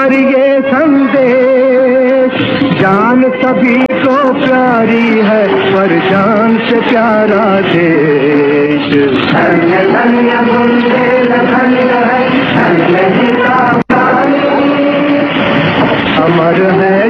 पर ये संदेश, जान सभी को प्यारी है पर जान से प्यारा देश। धन्य धन्य बुंदेलखंड